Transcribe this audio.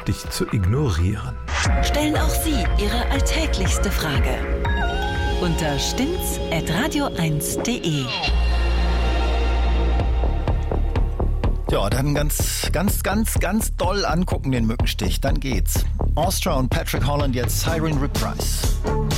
dich zu ignorieren. Stellen auch Sie Ihre alltäglichste Frage unter stimmtz@radio1.de. Ja, dann ganz doll angucken den Mückenstich, dann geht's. Astra und Patrick Holland jetzt Siren Reprise.